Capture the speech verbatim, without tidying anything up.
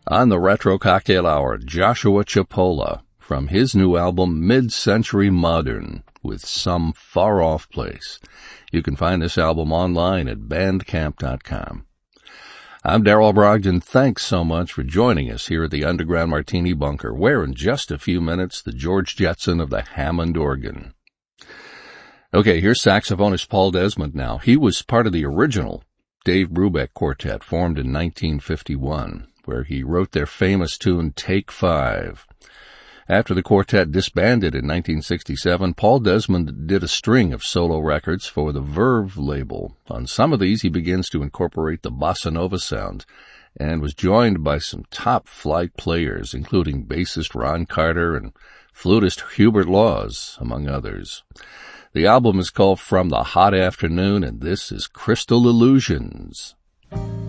On the Retro Cocktail Hour, Joshua Chipola from his new album Mid-Century Modern with Some Far-Off Place. You can find this album online at bandcamp dot com. I'm Darrell Brogdon. Thanks so much for joining us here at the Underground Martini Bunker, where in just a few minutes, the George Jetson of the Hammond organ. Okay, here's saxophonist Paul Desmond now. He was part of the original Dave Brubeck Quartet, formed in nineteen fifty-one, where he wrote their famous tune Take Five. After the quartet disbanded in nineteen sixty-seven, Paul Desmond did a string of solo records for the Verve label. On some of these, he begins to incorporate the bossa nova sound and was joined by some top-flight players, including bassist Ron Carter and flutist Hubert Laws, among others. The album is called From the Hot Afternoon, and this is Crystal Illusions.